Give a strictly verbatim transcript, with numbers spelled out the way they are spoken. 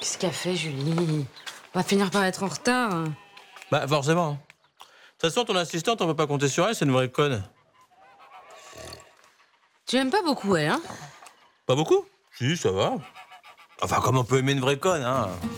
Qu'est-ce qu'a fait, Julie? On va finir par être en retard. Bah, forcément. De toute façon, ton assistante, on peut pas compter sur elle, c'est une vraie conne. Tu l'aimes pas beaucoup, elle, hein? Pas beaucoup? Si, ça va. Enfin, comme on peut aimer une vraie conne, hein.